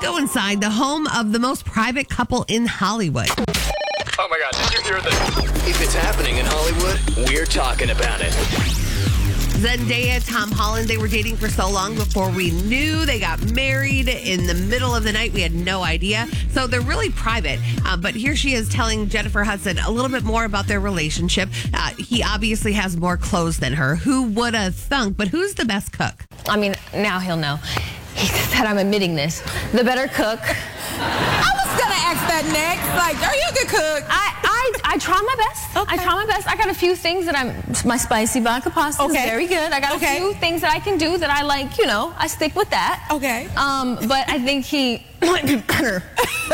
go inside the home of the most private couple in Hollywood. Oh my God, did you hear this? If it's happening in Hollywood, we're talking about it. Zendaya, Tom Holland, they were dating for so long before we knew. They got married in the middle of the night. We had no idea. So they're really private. But here she is telling Jennifer Hudson a little bit more about their relationship. He obviously has more clothes than her. Who would have thunk? But who's the best cook? I mean, now he'll know. He said I'm admitting this. The better cook. I was going to ask that next. Like, are you a good cook? I try my best. Okay. I try my best. I got a few things that my spicy vodka pasta is very good. I got a few things that I can do that I like, I stick with that. Okay. But I think he might be better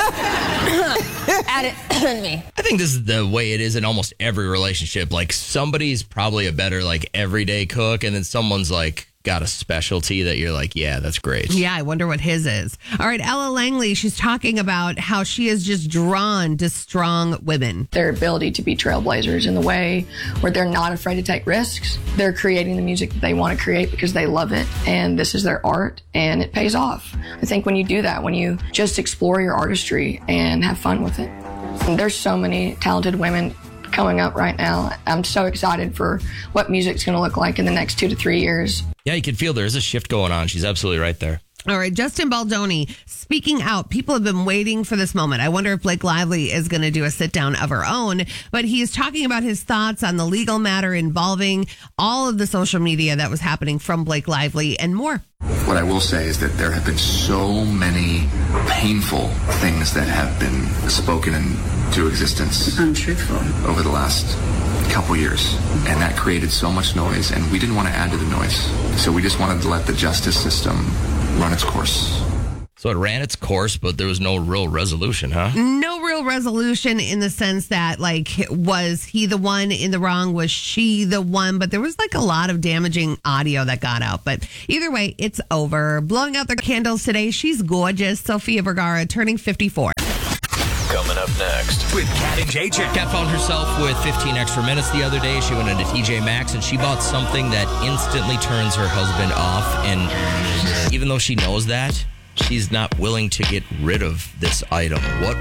at it than me. I think this is the way it is in almost every relationship. Like, somebody's probably a better, like, everyday cook, and then someone's, like, got a specialty that you're like, yeah, that's great. Yeah, I wonder what his is. All right, Ella Langley, she's talking about how she is just drawn to strong women. Their ability to be trailblazers in the way where they're not afraid to take risks. They're creating the music that they want to create because they love it, and this is their art, and it pays off. I think when you do that, when you just explore your artistry and have fun with it. And there's so many talented women coming up right now. I'm so excited for what music's going to look like in the next 2 to 3 years. Yeah, you can feel there is a shift going on. She's absolutely right there. All right, Justin Baldoni speaking out. People have been waiting for this moment. I wonder if Blake Lively is going to do a sit down of her own, but he is talking about his thoughts on the legal matter involving all of the social media that was happening from Blake Lively and more. What I will say is that there have been so many painful things that have been spoken into existence. Untruthful. Over the last couple years. And that created so much noise, and we didn't want to add to the noise. So we just wanted to let the justice system run its course. So it ran its course, but there was no real resolution, huh? No real resolution in the sense that, like, was he the one in the wrong? Was she the one? But there was, like, a lot of damaging audio that got out. But either way, it's over. Blowing out their candles today. She's gorgeous. Sofia Vergara, turning 54. Coming up next with Kat and JJ. Kat found herself with 15 extra minutes the other day. She went into TJ Maxx and she bought something that instantly turns her husband off. And even though she knows that, she's not willing to get rid of this item. What